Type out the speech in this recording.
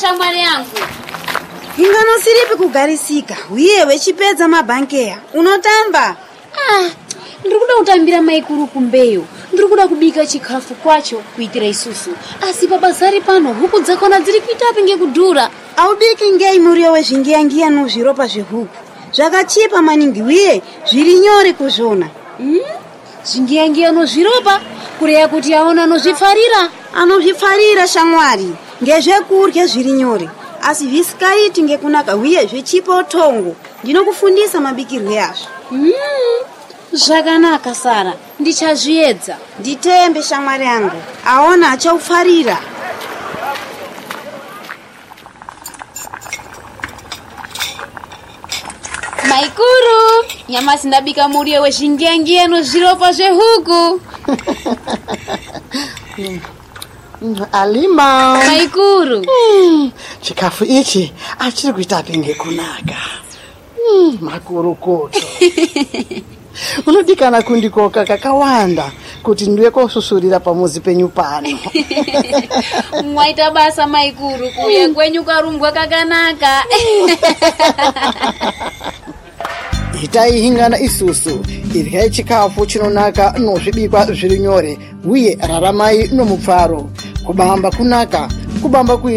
shamwari yangu. Ingano siripi kugarisika. Uye wechipedza mabankeya. Unotamba? Ndikuda kutambira maikuru kumbeyo. Ndikuda kubika chikafu kwacho kuitira isusu. Asi babazari pano huku dzakona dziri kuitapi ngekudhura. Aubiki ngei muriyo wezvingiyangiya nozviropa zvehuku. Zvakachipa maningi uye zviri nyore kuzvona. Zvingiyangiya nozviropa kureya kuti aona anozvifarira. Anozvifarira shamwari. Ngezvekurya zviri nyore. Asi visikaiti ngekunaka uye zvechipa utongo. Ndinokufundisa mabikirwe yazvo. Zvakanaka Sara, ndichazviedza. Nditembe shamwari yangu. Aona achaufarira. Maikuru, nyama sindabika muriyo wezvingiyangiya nozviropa zvehuku. Alima. Maikuru. Chikafu ichi achiri kuitapi ngekunaka. Makurukoto. Unodikana kundikoka kakawanda kuti ndiwe kosusurira pamuzi penyu pano. Mwaita basa maikuru kuya kwenyu karumbwa kakanaka. Itai hingana isusu irya chikafu chinonaka nozvibikwa zviri nyore uye raramai nomupfaro kubamba kunaka kubamba